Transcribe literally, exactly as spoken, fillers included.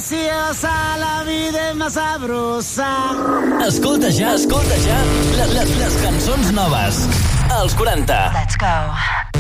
graciosa, la vida és más sabrosa. Escolta ja, escolta ja, les, les, les cançons noves. Els quaranta. Let's go.